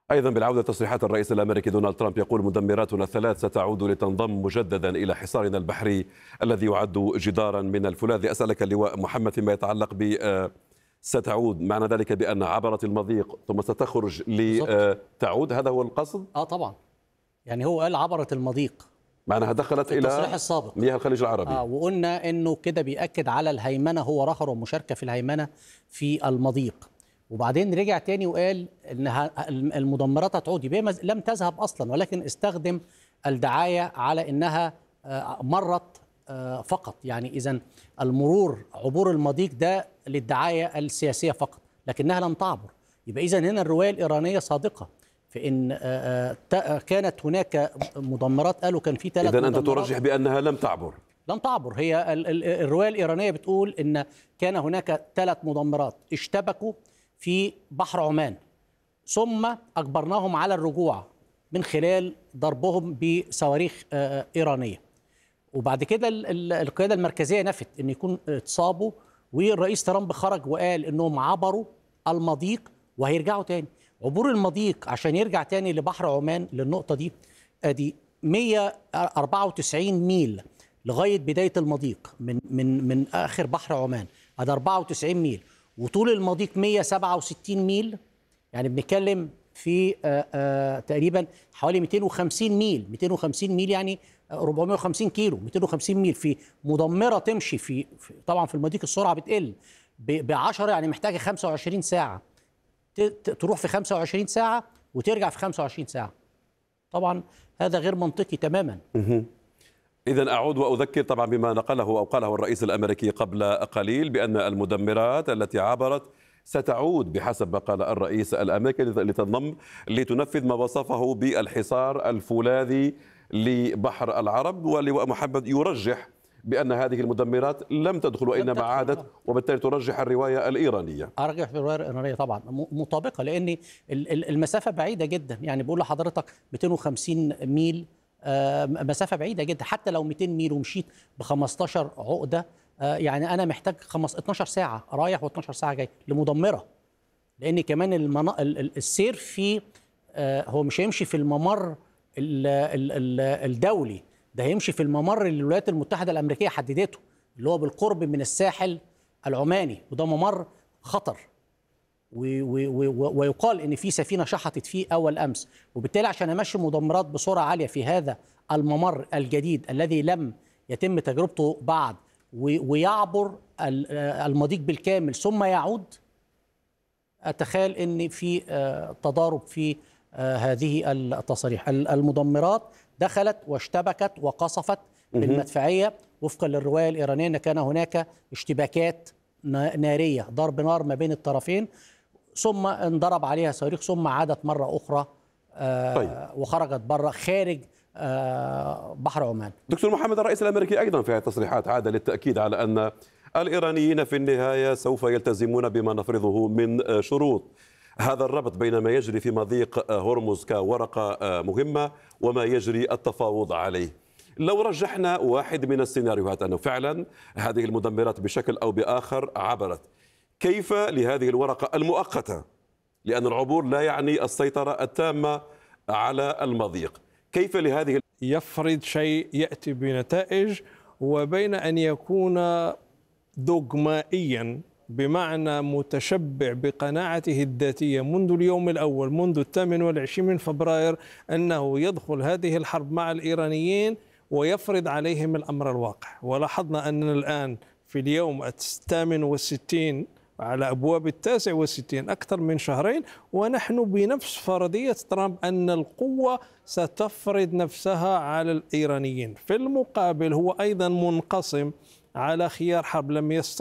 أيضا بالعودة تصريحات الرئيس الأمريكي دونالد ترامب يقول مدمراتنا الثلاث ستعود لتنضم مجددا إلى حصارنا البحري الذي يعد جدارا من الفولاذ. أسألك اللواء محمد فيما يتعلق ب ستعود، معنى ذلك بأن عبرت المضيق ثم ستخرج لتعود، هذا هو القصد؟ طبعا، يعني هو قال عبرت المضيق، معناها دخلت إلى التصريح السابق مياه الخليج العربي. وقلنا انه كده بيأكد على الهيمنة، هو رخر ومشاركة في الهيمنة في المضيق. وبعدين رجع تاني وقال ان المدمرات هتعود، يبقى لم تذهب اصلا، ولكن استخدم الدعاية على انها مرت فقط. يعني اذا المرور، عبور المضيق ده للدعاية السياسية فقط، لكنها لم تعبر. يبقى اذا هنا الرواية الإيرانية صادقة في ان كانت هناك مدمرات، قالوا كان في 3 مدمرات. إذا أنت مدمرات ترجح بأنها لم تعبر؟ لم تعبر. هي الرواية الإيرانية بتقول ان كان هناك 3 مدمرات اشتبكوا في بحر عمان، ثم أجبرناهم على الرجوع من خلال ضربهم بصواريخ إيرانية. وبعد كده القيادة المركزية نفت أن يكون اتصابوا، والرئيس ترامب خرج وقال أنهم عبروا المضيق وهيرجعوا تاني. عبور المضيق عشان يرجع تاني لبحر عمان للنقطة دي، ادي 194 ميل لغاية بداية المضيق من آخر بحر عمان، هذا 94 ميل، وطول المضيق 167 ميل. يعني بنتكلم في تقريبا حوالي 250 ميل، 250 ميل يعني 450 كيلو، 250 ميل في مدمرة تمشي في طبعا في المضيق السرعة بتقل ب10، يعني محتاجة 25 ساعة، تروح في 25 ساعة وترجع في 25 ساعة. طبعا هذا غير منطقي تماما. إذا أعود وأذكر طبعا بما نقله أو قاله الرئيس الأمريكي قبل قليل بأن المدمرات التي عبرت ستعود بحسب ما قال الرئيس الأمريكي لتنضم لتنفذ ما وصفه بالحصار الفولاذي لبحر العرب. واللواء محمد يرجح بأن هذه المدمرات لم تدخل وإنما عادت، وبالتالي ترجح الرواية الإيرانية. أرجح بالرواية الإيرانية طبعا مطابقة، لأن المسافة بعيدة جدا. يعني بقول لحضرتك 250 ميل مسافة بعيدة جدا. حتى لو 200 ميل ومشيت ب15 عقدة، يعني أنا محتاج 12 ساعة رايح و12 ساعة جاي لمدمرة، لأن كمان السير في هو مش هيمشي في الممر الدولي، ده هيمشي في الممر اللي الولايات المتحدة الأمريكية حددته، اللي هو بالقرب من الساحل العماني، وده ممر خطر. ويقال ان في سفينه شحطت فيه اول امس، وبالتالي عشان امشي مدمرات بسرعه عاليه في هذا الممر الجديد الذي لم يتم تجربته بعد، ويعبر المضيق بالكامل ثم يعود، اتخيل ان في تضارب في هذه التصاريح. المدمرات دخلت واشتبكت وقصفت بالمدفعيه وفقا للروايه الايرانيه، ان كان هناك اشتباكات ناريه، ضرب نار ما بين الطرفين، ثم انضرب عليها صواريخ، ثم عادت مرة أخرى وخرجت بره خارج بحر عمان. دكتور محمد، الرئيس الأمريكي أيضا في هذه التصريحات عاد للتأكيد على أن الإيرانيين في النهاية سوف يلتزمون بما نفرضه من شروط. هذا الربط بين ما يجري في مضيق هرمز كورقة مهمة وما يجري التفاوض عليه. لو رجحنا واحد من السيناريوهات أنه فعلا هذه المدمرات بشكل أو بآخر عبرت، كيف لهذه الورقة المؤقتة، لأن العبور لا يعني السيطرة التامة على المضيق، كيف لهذه يفرض شيء يأتي بنتائج، وبين أن يكون دوغمائيا بمعنى متشبع بقناعته الذاتية منذ اليوم الأول، منذ 28 من فبراير، أنه يدخل هذه الحرب مع الإيرانيين ويفرض عليهم الأمر الواقع. ولاحظنا أننا الآن في اليوم 68 على أبواب 69 أكثر من شهرين، ونحن بنفس فرضية ترامب أن القوة ستفرض نفسها على الإيرانيين. في المقابل هو أيضا منقسم على خيار حرب،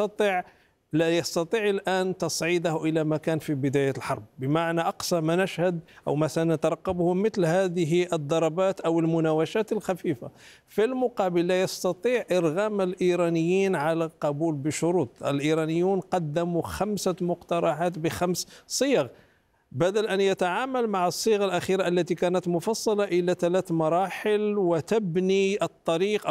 لا يستطيع الآن تصعيده إلى ما كان في بداية الحرب، بمعنى أقصى ما نشهد أو ما سنترقبه مثل هذه الضربات أو المناوشات الخفيفة. في المقابل لا يستطيع إرغام الإيرانيين على القبول بشروط. الإيرانيون قدموا 5 مقترحات ب5 صيغ، بدل أن يتعامل مع الصيغة الأخيرة التي كانت مفصلة إلى 3 مراحل وتبني الطريق